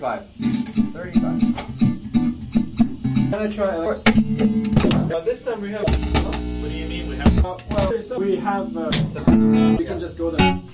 35. 35. Can I try? Of course. This time we have. What do you mean we have? Well, so we have. Seven. We can just go there.